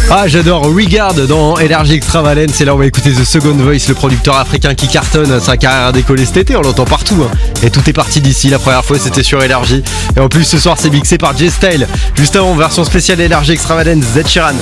Ah, j'adore Regard dans Energy Extravagance. Et là on va écouter The Second Voice, le producteur africain qui cartonne. Sa carrière a décollé cet été, on l'entend partout hein. Et tout est parti d'ici, la première fois c'était sur Energy. Et en plus ce soir c'est mixé par J-Style. Juste avant, version spéciale Energy Extravagance, Zed Sheeran.